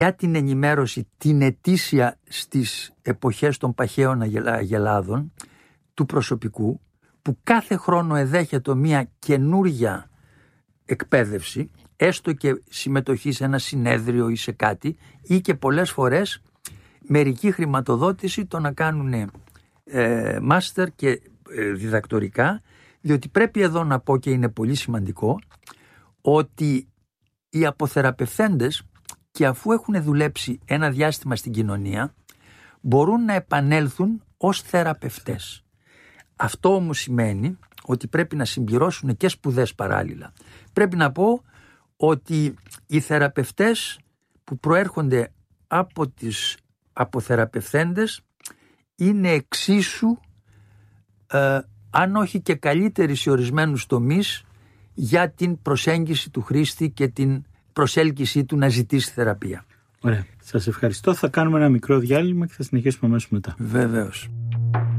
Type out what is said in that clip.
για την ενημέρωση την ετήσια στις εποχές των παχαίων αγελάδων του προσωπικού, που κάθε χρόνο εδέχεται μια καινούρια εκπαίδευση, έστω και συμμετοχή σε ένα συνέδριο ή σε κάτι, ή και πολλές φορές μερική χρηματοδότηση το να κάνουν μάστερ και διδακτορικά, διότι πρέπει εδώ να πω, και είναι πολύ σημαντικό, ότι οι αποθεραπευθέντες, και αφού έχουν δουλέψει ένα διάστημα στην κοινωνία, μπορούν να επανέλθουν ως θεραπευτές. Αυτό όμως σημαίνει ότι πρέπει να συμπληρώσουν και σπουδές παράλληλα. Πρέπει να πω ότι οι θεραπευτές που προέρχονται από τις αποθεραπευθέντες είναι εξίσου, αν όχι και καλύτεροι σε ορισμένους τομείς, για την προσέγγιση του χρήστη και την προσέλκυσή του να ζητήσει θεραπεία. Ωραία. Σας ευχαριστώ. Θα κάνουμε ένα μικρό διάλειμμα και θα συνεχίσουμε αμέσως μετά. Βεβαίως.